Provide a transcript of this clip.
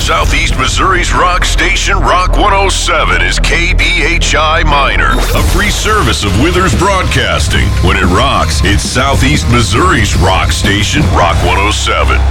Southeast Missouri's rock station, Rock 107, is KBHI Minor, a free service of Withers Broadcasting. When it rocks, it's Southeast Missouri's rock station, Rock 107.